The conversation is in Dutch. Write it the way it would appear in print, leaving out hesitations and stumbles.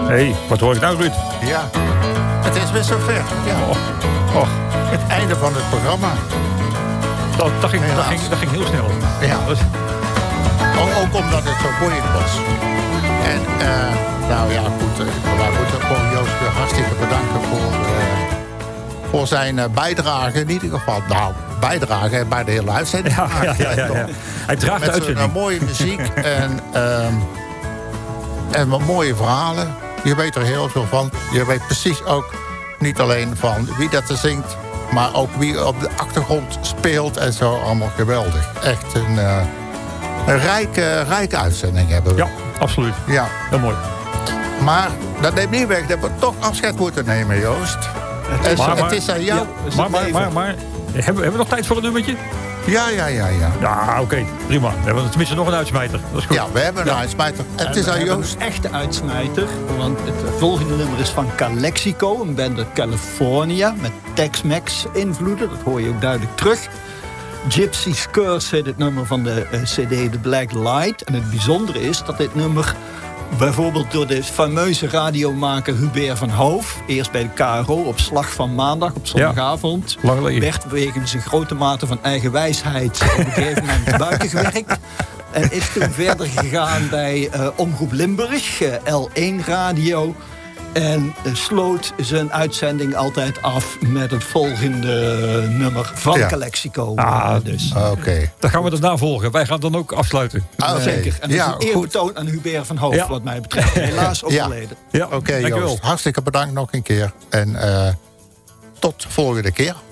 Hé, wat hoor ik nou, Ruud? Ja, het is weer zover. Ja. Oh. Het einde van het programma. Dat ging heel snel. Ja. Ook omdat het zo boeiend was. En nou ja, goed. Ik wil Joost weer hartstikke bedanken voor zijn bijdrage. In ieder geval, bijdrage bij de hele uitzending. Ja. Hij draagt de uitzending. Met mooie muziek en wat mooie verhalen. Je weet er heel veel van. Je weet precies ook niet alleen van wie dat er zingt, maar ook wie op de achtergrond speelt en zo. Allemaal geweldig. Echt een rijke uitzending hebben we. Ja, absoluut. Ja. Heel mooi. Maar dat neemt niet weg dat we toch afscheid moeten nemen, Joost. Het is aan jou. Ja, maar hebben we nog tijd voor een nummertje? Ja. Ja, oké. Prima. We hebben tenminste nog een uitsmijter. Dat is goed. Ja, we hebben een uitsmijter. Het is aan Joost. Een echte uitsmijter. Want het volgende nummer is van Calexico. Een band uit California. Met Tex-Mex invloeden. Dat hoor je ook duidelijk terug. Gypsy's Curse heet het nummer van de CD The Black Light. En het bijzondere is dat dit nummer bijvoorbeeld door de fameuze radiomaker Hubert van Hoof, eerst bij de KRO op slag van maandag op zondagavond, werd wegens een grote mate van eigen wijsheid op een gegeven moment buiten gewerkt. En is toen verder gegaan bij Omroep Limburg, L1 Radio. En sloot zijn uitzending altijd af met het volgende nummer van Calexico. Dus. Oké. Dan gaan we daarna volgen. Wij gaan dan ook afsluiten. Zeker. En dat is een eerbetoon aan Hubert van Hoof, wat mij betreft. Helaas overleden. Oké, Joost. Hartstikke bedankt nog een keer. En tot volgende keer.